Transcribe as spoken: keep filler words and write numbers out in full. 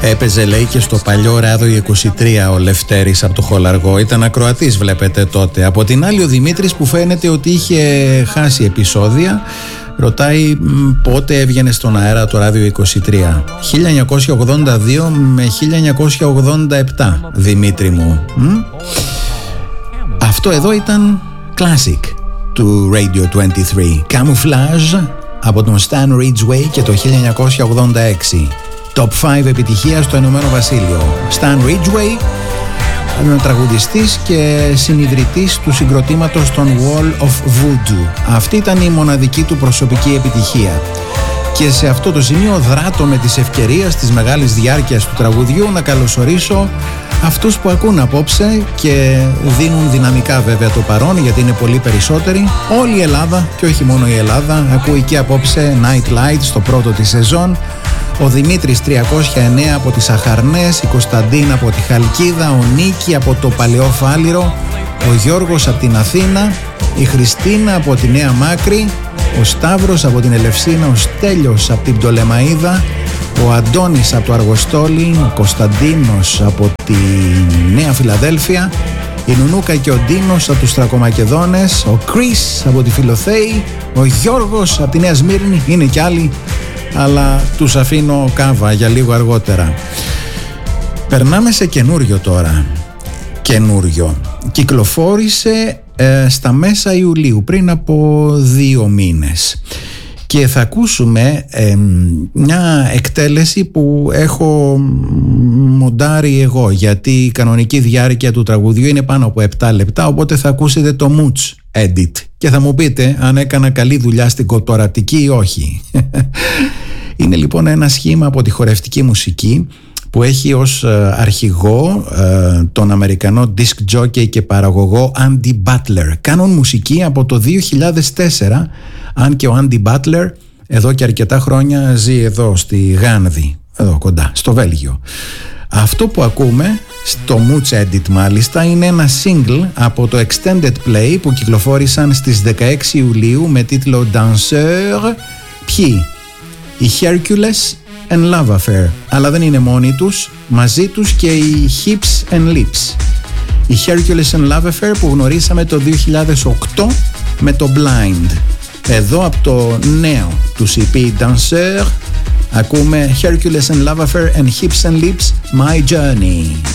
Έπαιζε λέει και στο παλιό ράδιο είκοσι τρία ο Λευτέρης από το Χολαργό. Ήταν ακροατής βλέπετε τότε. Από την άλλη ο Δημήτρης που φαίνεται ότι είχε χάσει επεισόδια ρωτάει πότε έβγαινε στον αέρα το ράδιο είκοσι τρία. χίλια εννιακόσια ογδόντα δύο με χίλια εννιακόσια ογδόντα επτά, Δημήτρη μου. Μ? Αυτό εδώ ήταν classic του Radio είκοσι τρία. Camouflage από τον Stan Ridgway και το χίλια εννιακόσια ογδόντα έξι. Top πέντε επιτυχία στο Ηνωμένο Βασίλειο. Stan Ridgway, τραγουδιστής και συνιδρυτής του συγκροτήματος των Wall of Voodoo. Αυτή ήταν η μοναδική του προσωπική επιτυχία. Και σε αυτό το σημείο δράτω με τις ευκαιρίες της μεγάλης διάρκειας του τραγουδιού να καλωσορίσω αυτούς που ακούν απόψε και δίνουν δυναμικά βέβαια το παρόν, γιατί είναι πολύ περισσότεροι. Όλη η Ελλάδα και όχι μόνο η Ελλάδα ακούει και απόψε Night Light στο πρώτο της σεζόν. Ο Δημήτρης τριακόσια εννέα από τις Αχαρνές, η Κωνσταντίνα από τη Χαλκίδα, ο Νίκη από το Παλαιό Φάληρο, ο Γιώργος από την Αθήνα, η Χριστίνα από τη Νέα Μάκρη, ο Σταύρος από την Ελευσίνα, ο Στέλιος από την Πτολεμαΐδα, ο Αντώνης από το Αργοστόλι, ο Κωνσταντίνος από τη Νέα Φιλαδέλφια, η Νουνούκα και ο Ντίνος από τους Τρακομακεδόνες, ο Κρίς από τη Φιλοθέη, ο Γιώργος από τη Νέα Σμύρνη, είναι κι άλλοι, αλλά τους αφήνω κάβα για λίγο αργότερα. Περνάμε σε καινούριο τώρα. Καινούριο. Κυκλοφόρησε ε, στα μέσα Ιουλίου, πριν από δύο μήνες. Και θα ακούσουμε ε, μια εκτέλεση που έχω μοντάρει εγώ, γιατί η κανονική διάρκεια του τραγουδιού είναι πάνω από επτά λεπτά, οπότε θα ακούσετε το Mooch Edit και θα μου πείτε αν έκανα καλή δουλειά στην κοτορατική ή όχι. Είναι λοιπόν ένα σχήμα από τη χορευτική μουσική που έχει ως αρχηγό ε, τον Αμερικανό disc jockey και παραγωγό Andy Butler. Κάνουν μουσική από το δύο χιλιάδες τέσσερα, αν και ο Andy Butler εδώ και αρκετά χρόνια ζει εδώ στη Γάνδη, εδώ κοντά, στο Βέλγιο. Αυτό που ακούμε στο Mooch Edit μάλιστα είναι ένα single από το Extended Play που κυκλοφόρησαν στις δεκαέξι Ιουλίου με τίτλο Danseur. Ποιοι? Οι Hercules and Love Affair, αλλά δεν είναι μόνοι τους, μαζί τους και οι Hips and Lips. Οι Hercules and Love Affair που γνωρίσαμε το δύο χιλιάδες οκτώ με το Blind. Εδώ από το νέο του σι πι Danseur ακούμε Hercules and Love Affair and Hips and Lips, My Journey.